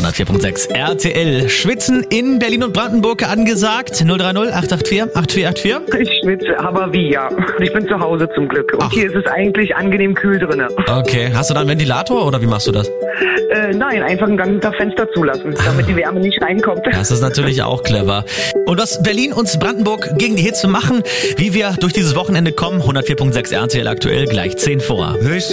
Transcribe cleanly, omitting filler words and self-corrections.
104.6 RTL. Schwitzen in Berlin und Brandenburg angesagt. 030 884 8484. Ich schwitze, aber wie, ja. Ich bin zu Hause zum Glück. Und hier ist es eigentlich angenehm kühl drin. Okay. Hast du da einen Ventilator oder wie machst du das? Nein, einfach ein ganzes Fenster zulassen, damit die Wärme nicht reinkommt. Das ist natürlich auch clever. Und was Berlin und Brandenburg gegen die Hitze machen, wie wir durch dieses Wochenende kommen, 104.6 RTL aktuell, gleich 10 vor.